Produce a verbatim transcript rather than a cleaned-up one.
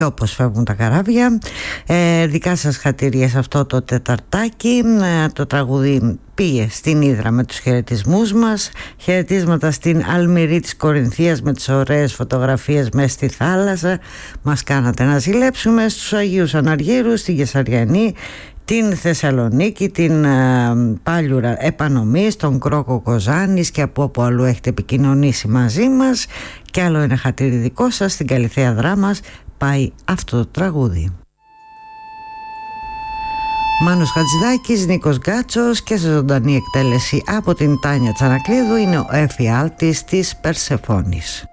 όπως φεύγουν τα καράβια. ε, Δικά σας χατήρια σε αυτό το τεταρτάκι. ε, Το τραγούδι πήγε στην Ύδρα με τους χαιρετισμούς μας. Χαιρετίσματα στην Αλμυρή της Κορινθίας με τις ωραίες φωτογραφίες μέσα στη θάλασσα. Μας κάνατε να ζηλέψουμε. Στους Αγίους Αναργύρους, στην Κεσαριανή, την Θεσσαλονίκη, την ε, Πάλιουρα Επανομής, τον Κρόκο Κοζάνης και από όπου αλλού έχετε επικοινωνήσει μαζί μας. Και άλλο ένα χατήρι δικό σας, στην Καλυθέα Δράμας πάει αυτό το τραγούδι. Μάνος Χατζηδάκης, Νίκος Γκάτσος και σε ζωντανή εκτέλεση από την Τάνια Τσανακλείδου είναι ο εφιάλτης της Περσεφόνης.